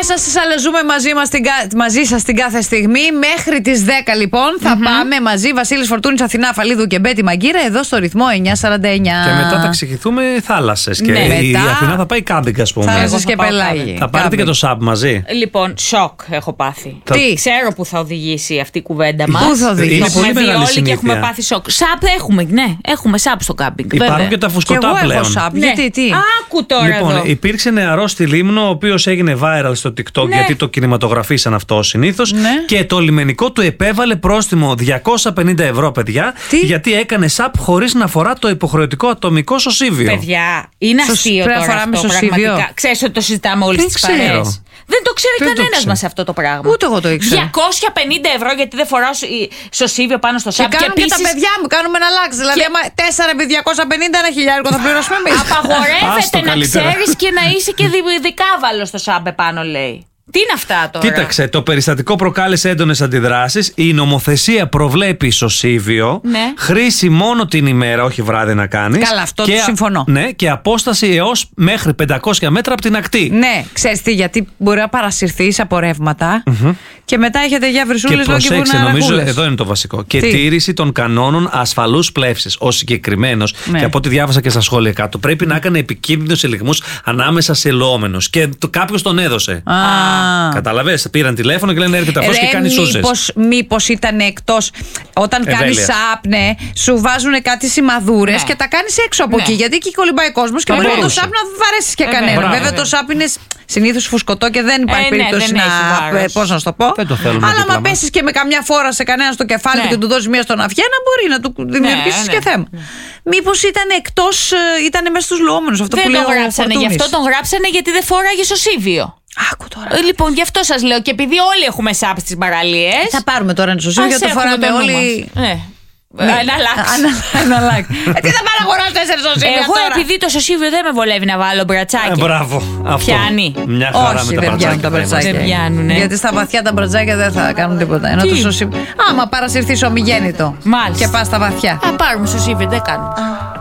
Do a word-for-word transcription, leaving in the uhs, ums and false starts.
σας, αλλά ζούμε μαζί, μας την, μαζί σας την κάθε στιγμή. Μέχρι τις δέκα λοιπόν θα mm-hmm. πάμε μαζί. Βασίλης Φορτούνης, Αθηνά Φαλίδου και Μπέτη Μαγκύρα εδώ στο ρυθμό εννιά σαράντα εννιά. Και μετά θα ξεχυθούμε θάλασσες. Και ναι, η μετά... Αθηνά θα πάει κάμπινγκ, ας πούμε. Θάλασσες και πελάγι. Θα πάρετε και το σαπ μαζί. Λοιπόν, σοκ έχω πάθει. Θα... Τι? Ξέρω που θα οδηγήσει αυτή η κουβέντα μας. Πού θα οδηγήσει? Είναι πολύ μεγάλη όλοι συνήθεια. Και έχουμε πάθει σοκ. Σαπ έχουμε, ναι. Έχουμε σαπ στο κάμπινγκ. Υπάρχουν βέβαια. και τα φουσκωτά και εγώ πλέον. έχω σαπ. Ναι. Γιατί, τι? Άκου τώρα Λοιπόν, εδώ. υπήρξε νεαρός στη Λίμνο, ο οποίος έγινε viral στο TikTok, ναι. γιατί το κινηματογραφήσαν αυτό συνήθως. Ναι. Και το λιμενικό του επέβαλε πρόστιμο διακόσια πενήντα ευρώ, παιδιά, τι? γιατί έκανε σαπ χωρίς να φορά το υποχρεωτικό ατομικό σωσίβιο. Παιδιά, είναι Σως αστείο πρέπει να τώρα φοράμε αυτό, σωσίβιο. πραγματικά. Ξέρεις ότι το συζητάμε όλες Δεν τις ξέρω. παρέες. Δεν το ξέρει Δεν το κανένας ξέρω. μας αυτό το πράγμα. Ούτε εγώ το ήξερα. διακόσια πενήντα ευρώ γιατί δεν φοράω σ- σωσίβιο πάνω στο Και σαπ. κάνουν και, επίσης τα παιδιά μου, κάνουμε ένα λάξ. Δηλαδή, άμα τέσσερα επί διακόσια πενήντα ένα χιλιάρικο θα πληρώσουμε εμείς. απαγορεύεται Άστο να καλύτερα. ξέρεις και να είσαι και δι- δικάβαλο στο σαπ επάνω, λέει. Τι είναι αυτά τώρα? Κοίταξε, το περιστατικό προκάλεσε έντονες αντιδράσεις. Η νομοθεσία προβλέπει ισοσίβιο, Ναι. χρήση μόνο την ημέρα, όχι βράδυ να κάνεις. Καλά, αυτό και, το συμφωνώ. Ναι, και απόσταση έως μέχρι πεντακόσια μέτρα από την ακτή. Ναι, ξέρεις τι, γιατί μπορεί να παρασυρθείς από ρεύματα Mm-hmm. και μετά έχετε για Και βρυσούλες λόγω και προσέξτε, βουνά νομίζω ραγούλες. εδώ είναι το βασικό. Και Τι? τήρηση των κανόνων ασφαλούς πλεύσης. Ο συγκεκριμένος, Ναι. και από ό,τι διάβασα και στα σχόλια κάτω, πρέπει να έκανε επικίνδυνους ελιγμούς ανάμεσα σε λοόμενους. Και κάποιο τον έδωσε. Α. Καταλαβες, πήραν τηλέφωνο και λένε έρχεται αυτός Ρε, και κάνει σούσες. μήπως, μήπως ήταν εκτός. Όταν Ευέλεια. κάνεις σαπ, ναι, σου βάζουν κάτι σημαδούρες Ναι. και τα κάνεις έξω από Ναι. εκεί. Γιατί εκεί κολυμπάει κόσμος και Θα μπορεί το μπορούσε. σαπ να βαρέσει και Ε, κανένα. μπράβο, Βέβαια βέβαια. το σαπ είναι συνήθως φουσκωτό και δεν υπάρχει Ε, ναι, περίπτωση δεν έχει να. βάρος. Πώς να σου το πω. Δεν το θέλουμε Αλλά δίπλα άμα μας. πέσεις και με καμιά φόρα σε κανένα στο κεφάλι Ναι. του και του δώσεις μία στον αυγένα, μπορεί να του δημιουργήσεις ναι. και θέμα. Μήπως ήταν εκτός, ήταν μέσα στους λοόμενους. Αυτό Δεν που τον λέει ο γράψανε, γι' Φορτούνης. αυτό τον γράψανε γιατί δεν φόραγε σωσίβιο. Άκου τώρα. Ε, Λοιπόν, γι' αυτό σας λέω και επειδή όλοι έχουμε σαπ στις παραλίες. Θα πάρουμε τώρα ένα σωσίβιο γιατί το φοράμε όλοι. Ναι. Ναι. Ένα λάξ. Ανα- Ένα λάξ. Ε, Τι θα πάω να αγοράσω τέσσερις σωσίβια Εγώ τώρα. επειδή το σωσίβιο δεν με βολεύει να βάλω Ε, μπρατσάκι. μπράβο. Αυτό. Πιάνει. Μια χαρά Όχι, με τα δεν πιάνουν τα μπρατσάκια. θα είμαστε. μπρατσάκια. Δεν πιάνουνε. Γιατί στα βαθιά τα μπρατζάκια δεν θα κάνουν τίποτα. Ενώ Τι? το σωσίβιο. Άμα παρασυρθείς ομιγέννητο Μάλιστα. και πας στα βαθιά. Θα πάρουμε σωσίβιο, δεν κάνουμε.